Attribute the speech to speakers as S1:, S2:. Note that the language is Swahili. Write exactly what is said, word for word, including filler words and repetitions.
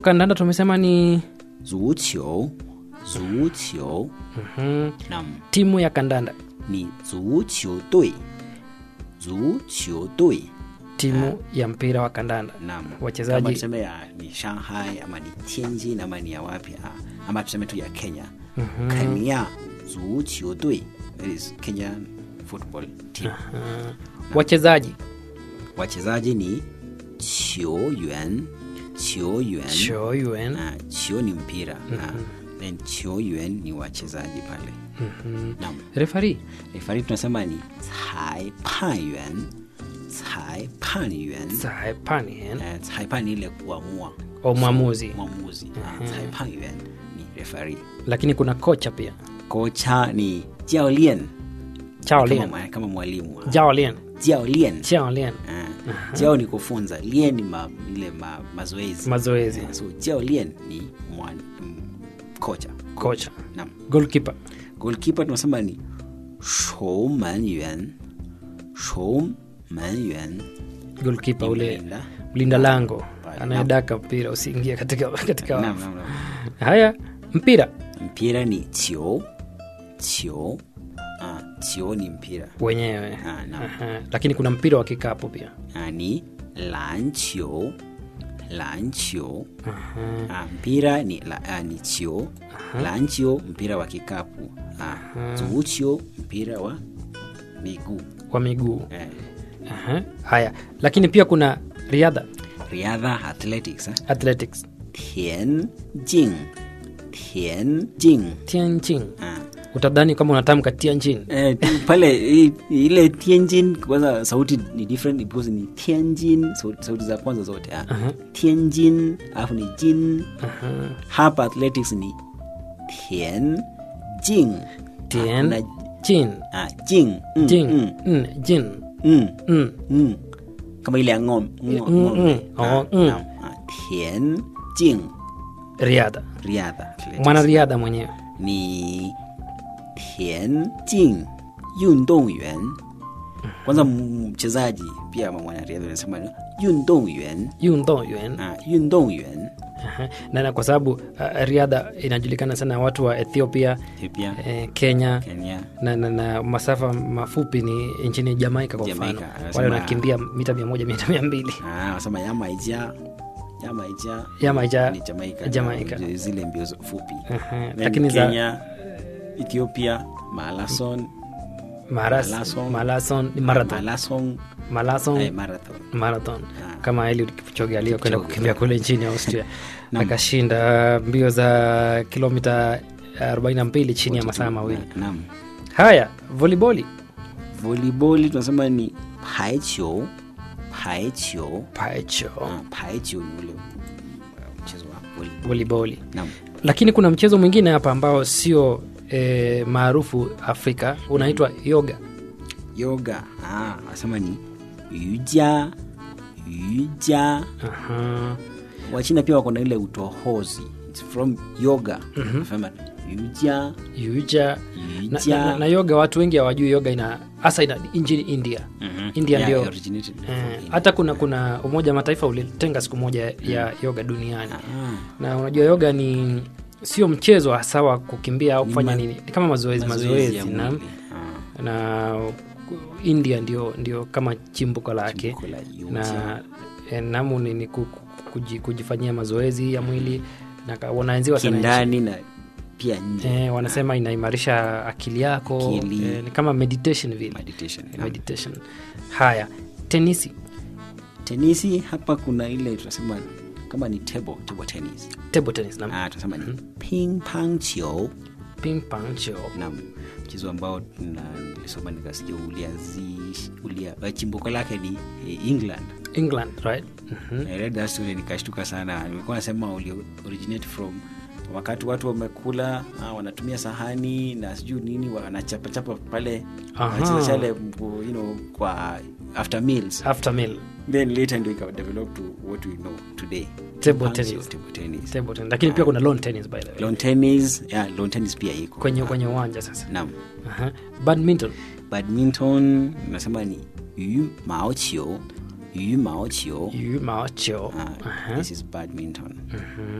S1: Kandanda tumesema ni
S2: 足球足球
S1: mhm
S2: naam
S1: timu ya kandanda
S2: ni 足球队足球队
S1: timu ya mpira wa kandanda
S2: naam
S1: wachezaji
S2: kama tuseme ya ni Shanghai ama ni Tianjin ama ni ya wapi ama tuseme tu ya Kenya
S1: mhm
S2: Kenya 足球队 that is Kenyan football team
S1: wachezaji
S2: wachezaji ni 球员球员
S1: 球员
S2: ah 球 ni mpira na then 球员 ni wachezaji pale
S1: mhm
S2: naam
S1: referee
S2: referee tunasema ni 裁判员裁判员
S1: 裁判员
S2: eh 裁判 ni ile kuamua
S1: au mwamuzi
S2: mwamuzi ah 裁判员 ni referee
S1: lakini kuna kocha pia
S2: kocha ni 教练
S1: 教练
S2: kama, kama mwalimu
S1: 教练
S2: 教练
S1: 教练
S2: ah 教 ni kufunza 练 ni ma, ile ma, mazoezi
S1: mazoezi
S2: eh, so 教练 ni mwan, m, kocha
S1: kocha
S2: naam
S1: goalkeeper
S2: goalkeeper tunasema ni 守门员守门员
S1: goalkeeper ule
S2: Mlinda.
S1: mlinda lango
S2: Pale.
S1: anayedaka mpira usiingie katika katika
S2: naam naam naam
S1: haya mpira
S2: mpira ni 球球 ah 球 ni mpira
S1: wenyewe
S2: ah naam
S1: aha. Lakini kuna mpira wa kikapu pia
S2: ah ni 篮球篮球
S1: aha.
S2: ah mpira ni la, ah, ni 球 篮球 mpira wa kikapu ah 足球 mpira wa miguu
S1: wa miguu
S2: eh
S1: aha. Haya, lakini pia kuna riadha
S2: riadha athletics eh?
S1: athletics
S2: 田径田径
S1: Tianjin
S2: ah
S1: utadhani kama unatamka Tianjin
S2: eh pale i- ile Tianjin kwanza sauti ni different because ni Tianjin sauti, sauti za kwanza zote ah
S1: aha
S2: Tianjin afu ni jin
S1: aha
S2: hapa athletics ni 田径
S1: Tianjin
S2: ah jing mm,
S1: jin
S2: mm,
S1: mm jin
S2: mm,
S1: mm
S2: mm. kama ile ya ng'om ng'om-
S1: Mm,
S2: ng'ombe
S1: mm. Oh,
S2: ah,
S1: mm.
S2: naam, ah, 田径
S1: riadha
S2: riadha athletics.
S1: mwanariadha mwenyewe
S2: ni 田径运动员 kwanza mchezaji pia mwanariadha anasema 运动员
S1: yundong-yuan
S2: ah 运动员
S1: aha. na, na kwa sababu uh, riadha inajulikana sana watu wa Ethiopia
S2: Ethiopia
S1: eh, Kenya
S2: Kenya
S1: na, na, na masafa mafupi ni nchini Jamaica kwa mfano
S2: Jamaica,
S1: wale
S2: anasema-
S1: wanakimbia mita mia moja mita mia mbili
S2: ah wanasema Yamaija Yamaija
S1: Yamaija
S2: ni Jamaica
S1: Jamaica.
S2: zile mbio fupi
S1: Aha.
S2: Then
S1: lakini za
S2: Kenya Ethiopia marathon
S1: maras,
S2: Marathon.
S1: marathon ni marathon
S2: marathon
S1: marathon
S2: eh, marathon
S1: marathon
S2: Ah.
S1: kama Eliud Kipchoge aliyokwenda
S2: Kipchoge.
S1: kukimbia kule nchini Austria
S2: Naam.
S1: akashinda mbio za kilomita arobaini na mbili chini ya masaa mawili.
S2: naam
S1: Haya, volleyball
S2: volleyball tunasema ni 排球排球
S1: paicho
S2: ah 排球 ni ule uh, mchezo wa volleyball
S1: volleyball.
S2: naam
S1: Lakini kuna mchezo mwingine hapa ambao sio e, maarufu Afrika unaitwa yoga.
S2: yoga ah wanasema ni 瑜伽瑜伽
S1: Aha.
S2: Wachina pia wako na ile utohozi it's from yoga wanasema 瑜伽
S1: Yuja na,
S2: 瑜
S1: na,
S2: 伽
S1: na yoga watu wengi hawajui yoga ina hasa ina nchini India.
S2: Mhm.
S1: India
S2: Yeah,
S1: ndio
S2: originated from
S1: eh,
S2: India.
S1: hata kuna kuna Umoja wa Mataifa ulitenga siku moja ya yoga duniani.
S2: Ah,
S1: Na unajua yoga ni sio mchezo hasa wa kukimbia au kufanya
S2: ma-
S1: nini, ni kama mazoezi
S2: mazoezi
S1: mazoezi
S2: ya
S1: na,
S2: mwili. Ah,
S1: na India ndio ndio kama chimbuko lake
S2: chimbuko la yoga.
S1: na eh, namu ni, ni ku- ku- kuji- kujifanyia mazoezi ya mwili na ka- wanaenziwa sana nchi.
S2: kindani na pia nje
S1: Eh, wanasema inaimarisha akili yako
S2: Akili.
S1: eh, ni kama meditation vile
S2: meditation
S1: Eh,
S2: naam.
S1: meditation. Haya, tenisi
S2: tenisi hapa kuna ile tunasema kama ni table table tennis
S1: table tennis na
S2: ah tunasema ni ping pong chiu
S1: ping pong chio
S2: na mchezo ambao na nilisoma nikasikia uliazi ulia uh, chimbuko lake ni eh, England
S1: England, right? Mhm.
S2: I read that story nikashtuka sana nilikuwa nasema uli originate from wakati watu wamekula ah, wanatumia sahani na sijui nini wanachapa chapa pale
S1: Aha.
S2: wanacheza chale you know kwa after meals
S1: After meal
S2: then later ndio ika develop to what we know today
S1: Table
S2: Punch
S1: tennis.
S2: of table tennis
S1: table tennis, lakini pia kuna lawn tennis by the way
S2: lawn tennis yeah lawn tennis pia iko
S1: kwenye kwenye uwanja sasa.
S2: naam
S1: Aha. Badminton
S2: badminton nasema ni yu mao qiu 羽毛球
S1: 羽毛球
S2: uh, this is badminton